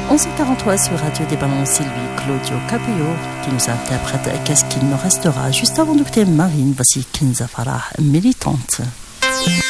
11h43 sur Radio des Ballons, c'est lui, Claudio Capello, qui nous interprète Qu'est-ce qu'il me restera. Juste avant d'écouter Marine, voici Kenza Farah, militante.